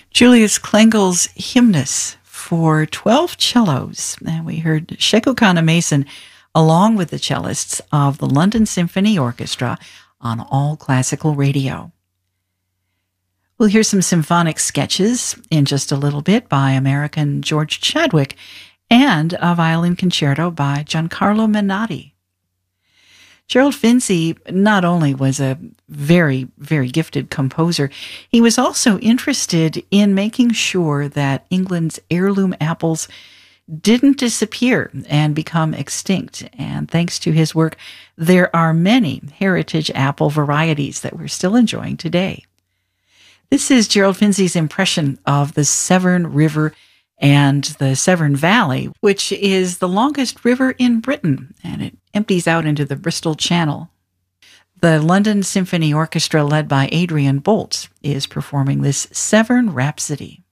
Julius Klengel's Hymnus for 12 cellos. And we heard Sheku Kana Mason along with the cellists of the London Symphony Orchestra on All Classical Radio. We'll hear some symphonic sketches in just a little bit by American George Chadwick and a violin concerto by Giancarlo Menotti. Gerald Finzi not only was a very, very gifted composer, he was also interested in making sure that England's heirloom apples didn't disappear and become extinct. And thanks to his work, there are many heritage apple varieties that we're still enjoying today. This is Gerald Finzi's impression of the Severn River and the Severn Valley, which is the longest river in Britain, and it empties out into the Bristol Channel. The London Symphony Orchestra, led by Adrian Bolt, is performing this Severn Rhapsody.